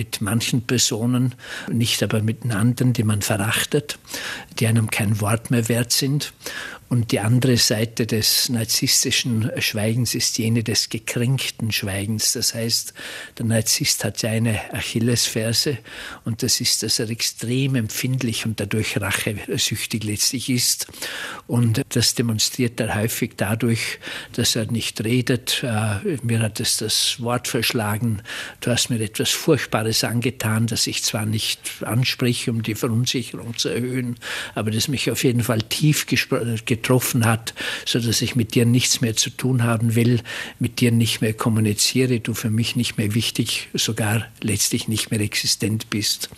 mit manchen Personen, nicht aber mit den anderen, die man verachtet, die einem kein Wort mehr wert sind. Und die andere Seite des narzisstischen Schweigens ist jene des gekränkten Schweigens. Das heißt, der Narzisst hat ja eine Achillesferse und das ist, dass er extrem empfindlich und dadurch rachesüchtig letztlich ist. Und das demonstriert er häufig dadurch, dass er nicht redet. Mir hat es das Wort verschlagen. Du hast mir etwas Furchtbares angetan, das ich zwar nicht anspreche, um die Verunsicherung zu erhöhen, aber das mich auf jeden Fall tief getroffen hat, sodass ich mit dir nichts mehr zu tun haben will, mit dir nicht mehr kommuniziere, du für mich nicht mehr wichtig, sogar letztlich nicht mehr existent bist.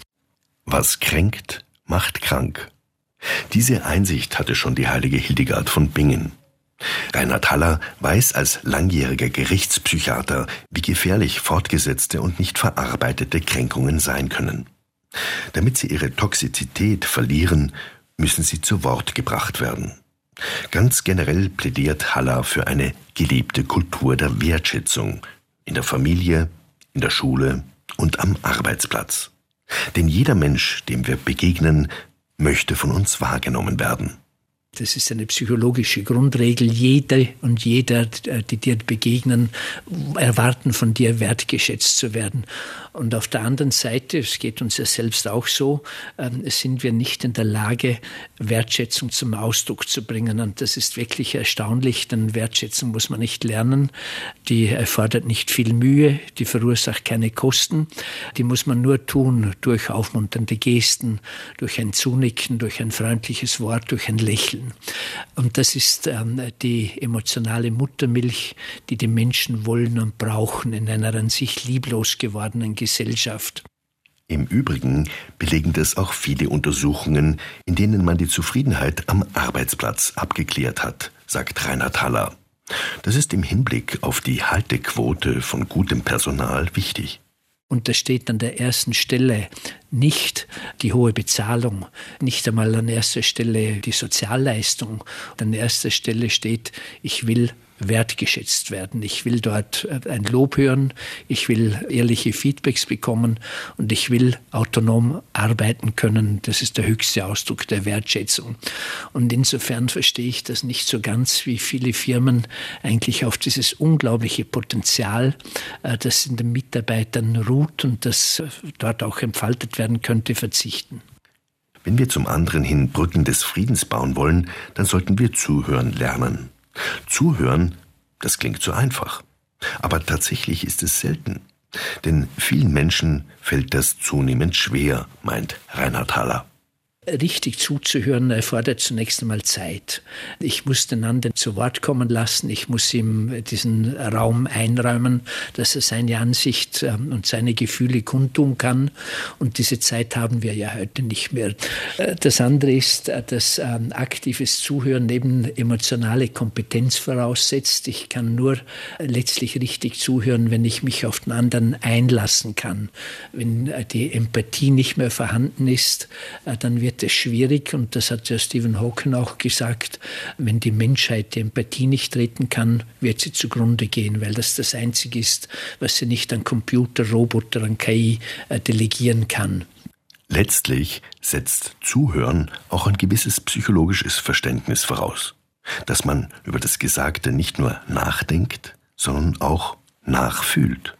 Was kränkt, macht krank. Diese Einsicht hatte schon die heilige Hildegard von Bingen. Reinhard Haller weiß als langjähriger Gerichtspsychiater, wie gefährlich fortgesetzte und nicht verarbeitete Kränkungen sein können. Damit sie ihre Toxizität verlieren, müssen sie zu Wort gebracht werden. Ganz generell plädiert Haller für eine gelebte Kultur der Wertschätzung in der Familie, in der Schule und am Arbeitsplatz. Denn jeder Mensch, dem wir begegnen, möchte von uns wahrgenommen werden. Das ist eine psychologische Grundregel. Jede und jeder, die dir begegnen, erwarten von dir, wertgeschätzt zu werden. Und auf der anderen Seite, es geht uns ja selbst auch so, sind wir nicht in der Lage, Wertschätzung zum Ausdruck zu bringen. Und das ist wirklich erstaunlich, denn Wertschätzung muss man nicht lernen. Die erfordert nicht viel Mühe, die verursacht keine Kosten. Die muss man nur tun durch aufmunternde Gesten, durch ein Zunicken, durch ein freundliches Wort, durch ein Lächeln. Und das ist die emotionale Muttermilch, die die Menschen wollen und brauchen in einer an sich lieblos gewordenen Gesellschaft. Im Übrigen belegen das auch viele Untersuchungen, in denen man die Zufriedenheit am Arbeitsplatz abgeklärt hat, sagt Reinhard Haller. Das ist im Hinblick auf die Haltequote von gutem Personal wichtig. Und da steht an der ersten Stelle nicht die hohe Bezahlung, nicht einmal an erster Stelle die Sozialleistung. An erster Stelle steht, ich will wertgeschätzt werden. Ich will dort ein Lob hören, ich will ehrliche Feedbacks bekommen und ich will autonom arbeiten können. Das ist der höchste Ausdruck der Wertschätzung. Und insofern verstehe ich das nicht so ganz, wie viele Firmen eigentlich auf dieses unglaubliche Potenzial, das in den Mitarbeitern ruht und das dort auch entfaltet werden könnte, verzichten. Wenn wir zum anderen hin Brücken des Friedens bauen wollen, dann sollten wir zuhören lernen. Zuhören, das klingt so einfach. Aber tatsächlich ist es selten. Denn vielen Menschen fällt das zunehmend schwer, meint Reinhard Haller. Richtig zuzuhören erfordert zunächst einmal Zeit. Ich muss den anderen zu Wort kommen lassen. Ich muss ihm diesen Raum einräumen, dass er seine Ansicht und seine Gefühle kundtun kann. Und diese Zeit haben wir ja heute nicht mehr. Das andere ist, dass aktives Zuhören eben emotionale Kompetenz voraussetzt. Ich kann nur letztlich richtig zuhören, wenn ich mich auf den anderen einlassen kann. Wenn die Empathie nicht mehr vorhanden ist, dann wird es schwierig, und das hat ja Stephen Hawking auch gesagt, wenn die Menschheit die Empathie nicht retten kann, wird sie zugrunde gehen, weil das Einzige ist, was sie nicht an Computer, Roboter, an KI delegieren kann. Letztlich setzt Zuhören auch ein gewisses psychologisches Verständnis voraus, dass man über das Gesagte nicht nur nachdenkt, sondern auch nachfühlt.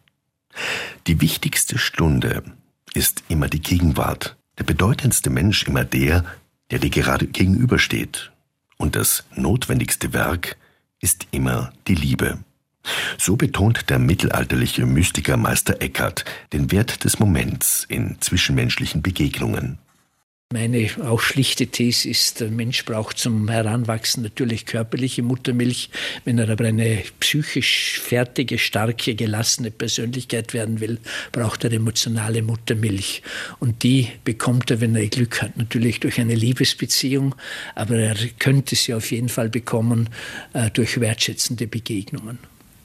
Die wichtigste Stunde ist immer die Gegenwart. Der bedeutendste Mensch immer der dir gerade gegenübersteht. Und das notwendigste Werk ist immer die Liebe. So betont der mittelalterliche Mystiker Meister Eckhart den Wert des Moments in zwischenmenschlichen Begegnungen. Meine auch schlichte These ist, der Mensch braucht zum Heranwachsen natürlich körperliche Muttermilch. Wenn er aber eine psychisch fertige, starke, gelassene Persönlichkeit werden will, braucht er emotionale Muttermilch. Und die bekommt er, wenn er Glück hat, natürlich durch eine Liebesbeziehung. Aber er könnte sie auf jeden Fall bekommen durch wertschätzende Begegnungen.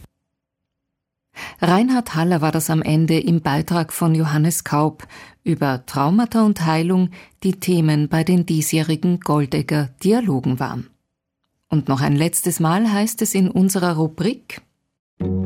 Reinhard Haller war das am Ende im Beitrag von Johannes Kaup über Traumata und Heilung, die Themen bei den diesjährigen Goldegger Dialogen waren. Und noch ein letztes Mal heißt es in unserer Rubrik